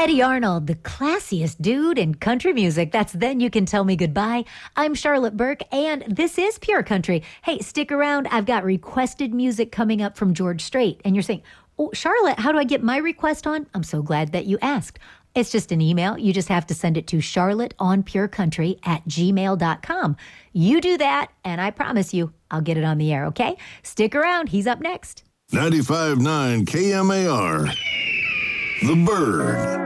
Eddie Arnold, the classiest dude in country music. That's Then You Can Tell Me Goodbye. I'm Charlotte Burke, and this is Pure Country. Hey, stick around. I've got requested music coming up from George Strait. And you're saying, oh, Charlotte, how do I get my request on? I'm so glad that you asked. It's just an email. You just have to send it to charlotteonpurecountry@gmail.com. You do that, and I promise you, I'll get it on the air, okay? Stick around. He's up next. 95.9 KMAR. The Bird.